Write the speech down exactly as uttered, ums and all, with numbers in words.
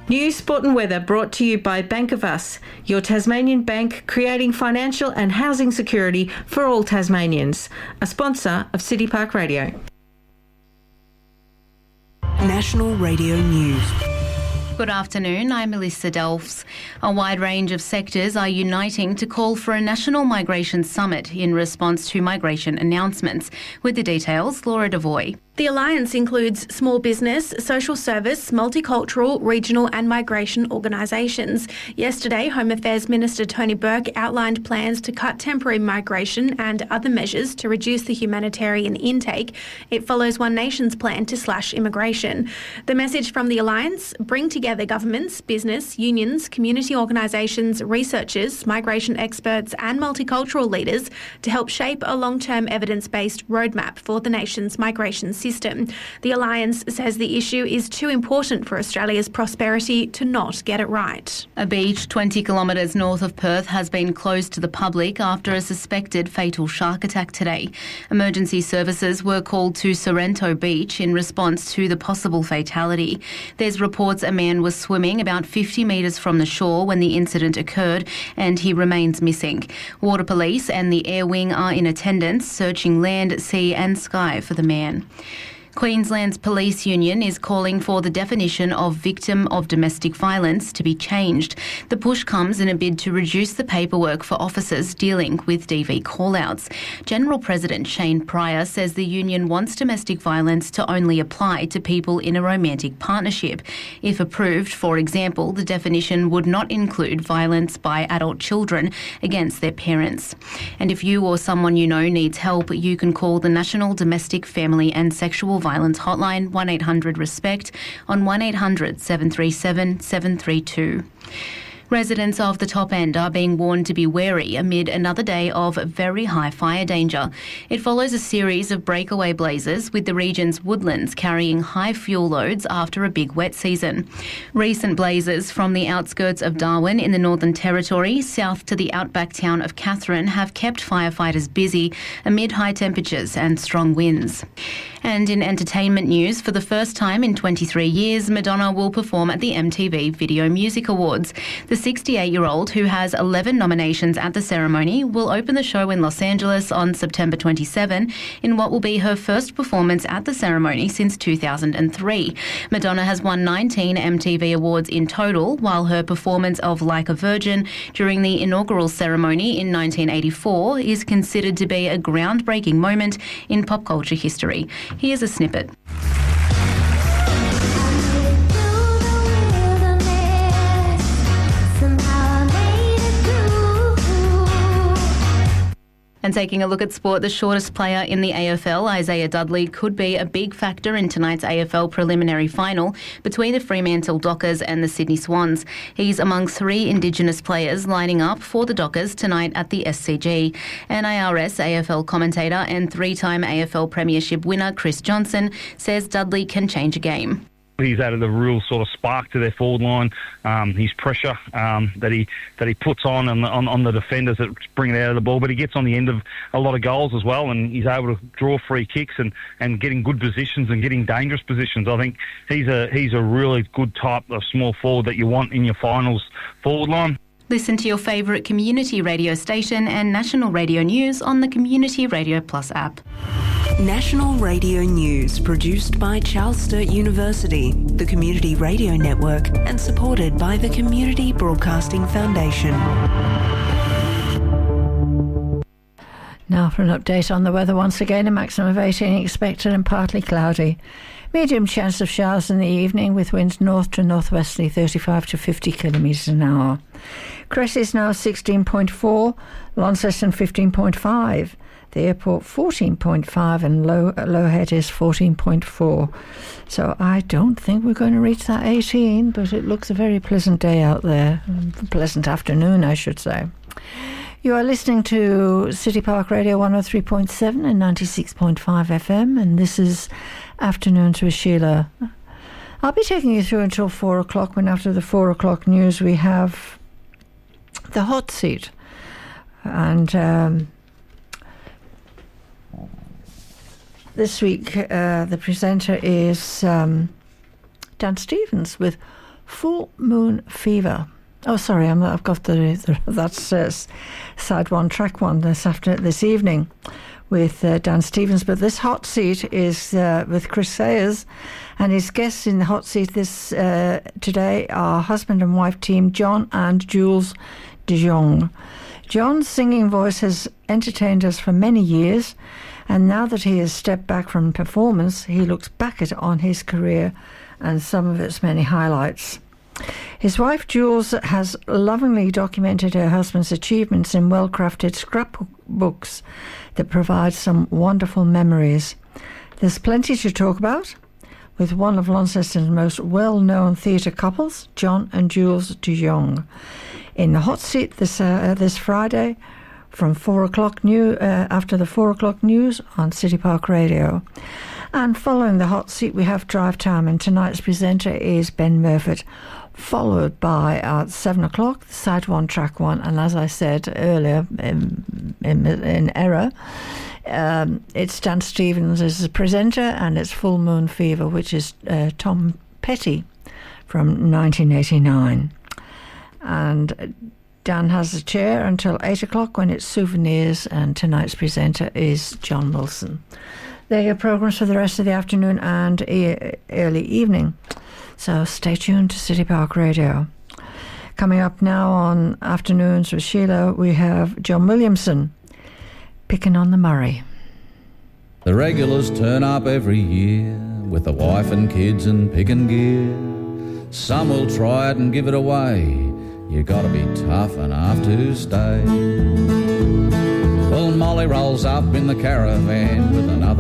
News, sport and weather brought to you by Bank of Us, your Tasmanian bank creating financial and housing security for all Tasmanians. A sponsor of City Park Radio. National Radio News. Good afternoon, I'm Melissa Delfs. A wide range of sectors are uniting to call for a national migration summit in response to migration announcements. With the details, Laura Devoy. The alliance includes small business, social service, multicultural, regional and migration organisations. Yesterday, Home Affairs Minister Tony Burke outlined plans to cut temporary migration and other measures to reduce the humanitarian intake. It follows One Nation's plan to slash immigration. The message from the alliance: bring together governments, business, unions, community organisations, researchers, migration experts and multicultural leaders to help shape a long-term evidence-based roadmap for the nation's migration system. System. The Alliance says the issue is too important for Australia's prosperity to not get it right. A beach twenty kilometres north of Perth has been closed to the public after a suspected fatal shark attack today. Emergency services were called to Sorrento Beach in response to the possible fatality. There's reports a man was swimming about fifty metres from the shore when the incident occurred and he remains missing. Water Police and the Air Wing are in attendance, searching land, sea and sky for the man. Queensland's police union is calling for the definition of victim of domestic violence to be changed. The push comes in a bid to reduce the paperwork for officers dealing with D V call-outs. General President Shane Pryor says the union wants domestic violence to only apply to people in a romantic partnership. If approved, for example, the definition would not include violence by adult children against their parents. And if you or someone you know needs help, you can call the National Domestic, Family and Sexual Violence Hotline one eight hundred RESPECT on one eight hundred seven three seven seven three two. Residents of the top end are being warned to be wary amid another day of very high fire danger. It follows a series of breakaway blazes with the region's woodlands carrying high fuel loads after a big wet season. Recent blazes from the outskirts of Darwin in the Northern Territory south to the outback town of Katherine have kept firefighters busy amid high temperatures and strong winds. And in entertainment news, for the first time in twenty-three years, Madonna will perform at the M T V Video Music Awards. The sixty-eight-year-old, who has eleven nominations at the ceremony, will open the show in Los Angeles on September twenty-seventh in what will be her first performance at the ceremony since two thousand three. Madonna has won nineteen M T V awards in total, while her performance of Like a Virgin during the inaugural ceremony in nineteen eighty-four is considered to be a groundbreaking moment in pop culture history. Here's a snippet. And taking a look at sport, the shortest player in the A F L, Isaiah Dudley, could be a big factor in tonight's A F L preliminary final between the Fremantle Dockers and the Sydney Swans. He's among three Indigenous players lining up for the Dockers tonight at the S C G. N I R S A F L commentator and three-time A F L premiership winner Chris Johnson says Dudley can change a game. He's added a real sort of spark to their forward line. Um, his pressure um, that he that he puts on on the, on on the defenders that bring it out of the ball, but he gets on the end of a lot of goals as well, and he's able to draw free kicks and, and getting good positions and getting dangerous positions. I think he's a he's a really good type of small forward that you want in your finals forward line. Listen to your favourite community radio station and national radio news on the Community Radio Plus app. National Radio News, produced by Charles Sturt University, the Community Radio Network, and supported by the Community Broadcasting Foundation. Now for an update on the weather once again. A maximum of eighteen expected and partly cloudy. Medium chance of showers in the evening with winds north to northwesterly thirty-five to fifty kilometres an hour. Cressy is now sixteen point four, Launceston fifteen point five, the airport fourteen point five and Low, Lowhead is fourteen point four. So I don't think we're going to reach that eighteen, but it looks a very pleasant day out there. A pleasant afternoon, I should say. You are listening to City Park Radio one oh three point seven and ninety-six point five F M, and this is Afternoons with Sheila. I'll be taking you through until four o'clock, when after the four o'clock news we have the hot seat. And um, this week uh, the presenter is um, Dan Stevens with Full Moon Fever. Oh, sorry, I'm, I've got the, the that's uh, side one, track one this after this evening with uh, Dan Stevens. But this hot seat is uh, with Chris Sayers, and his guests in the hot seat this uh, today are husband and wife team John and Jules de Jong. John's singing voice has entertained us for many years, and now that he has stepped back from performance, he looks back at on his career and some of its many highlights. His wife Jules has lovingly documented her husband's achievements in well-crafted scrapbooks that provide some wonderful memories. There's plenty to talk about with one of Launceston's most well-known theatre couples, John and Jules de Jong, in the hot seat this uh, this Friday from four o'clock new uh, after the four o'clock news on City Park Radio. And following the hot seat, we have Drive Time, and tonight's presenter is Ben Murfitt, followed by at seven o'clock, side one, track one. And as I said earlier, in, in, in error, um, it's Dan Stevens as the presenter, and it's Full Moon Fever, which is uh, Tom Petty from nineteen eighty-nine. And Dan has the chair until eight o'clock when it's Souvenirs, and tonight's presenter is John Wilson. They're your programmes for the rest of the afternoon and e- early evening. So stay tuned to City Park Radio. Coming up now on Afternoons with Sheila, we have John Williamson, Picking on the Murray. The regulars turn up every year with the wife and kids and picking gear. Some will try it and give it away. You gotta be tough enough to stay. Well, Molly rolls up in the caravan with another